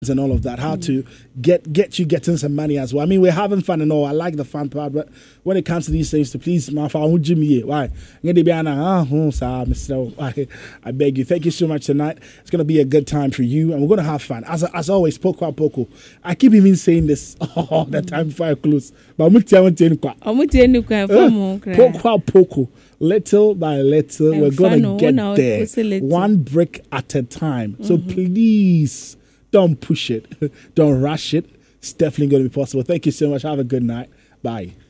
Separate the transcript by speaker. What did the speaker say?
Speaker 1: and all of that, how to get you getting some money as well. I mean, we're having fun and all. I like the fun part, but when it comes to these things, to please, my phone, Jimmy, why? I beg you. Thank you so much tonight. It's going to be a good time for you, and we're going to have fun. As always, Poko. I keep even saying this all the time before I close. But Poko. Little by little, we're going to get there. One brick at a time. So please, don't push it. Don't rush it. It's definitely going to be possible. Thank you so much. Have a good night. Bye.